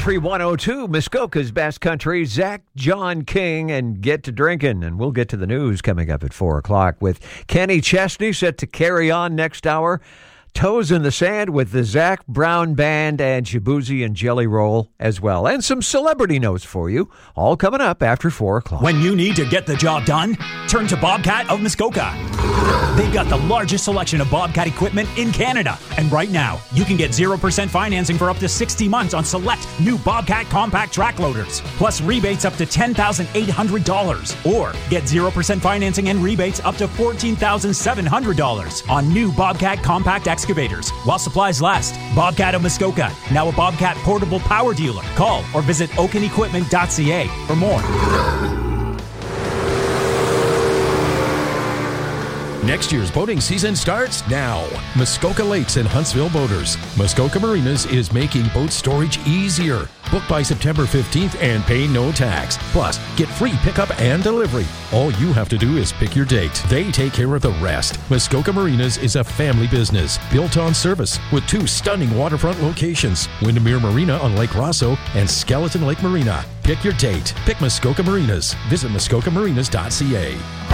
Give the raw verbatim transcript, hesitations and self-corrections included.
Country one oh two, Muskoka's best country, Zach John King, and Get to Drinking. And we'll get to the news coming up at four o'clock with Kenny Chesney set to carry on next hour. Toes in the Sand with the Zach Brown Band and Shabuzi and Jelly Roll as well. And some celebrity notes for you, all coming up after four o'clock. When you need to get the job done, turn to Bobcat of Muskoka. They've got the largest selection of Bobcat equipment in Canada. And right now, you can get zero percent financing for up to sixty months on select new Bobcat compact track loaders, plus rebates up to ten thousand eight hundred dollars. Or get zero percent financing and rebates up to fourteen thousand seven hundred dollars on new Bobcat compact excavators while supplies last. Bobcat of Muskoka, now a Bobcat portable power dealer. Call or visit oaken equipment dot c a for more. Next year's boating season starts now. Muskoka Lakes and Huntsville Boaters. Muskoka Marinas is making boat storage easier. Book by September fifteenth and pay no tax. Plus, get free pickup and delivery. All you have to do is pick your date. They take care of the rest. Muskoka Marinas is a family business built on service with two stunning waterfront locations, Windermere Marina on Lake Rosso and Skeleton Lake Marina. Pick your date. Pick Muskoka Marinas. Visit muskoka marinas dot c a.